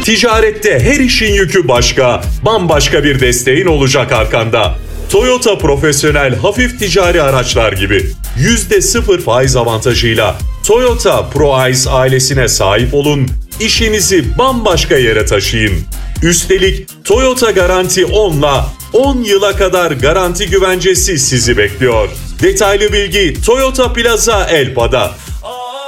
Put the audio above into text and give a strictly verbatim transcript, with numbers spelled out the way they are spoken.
Ticarette her işin yükü başka, bambaşka bir desteğin olacak arkanda. Toyota Profesyonel hafif ticari araçlar gibi yüzde sıfır faiz avantajıyla Toyota ProAce ailesine sahip olun, işinizi bambaşka yere taşıyın. Üstelik Toyota Garanti on'la on yıla kadar garanti güvencesi sizi bekliyor. Detaylı bilgi Toyota Plaza Elpa'da.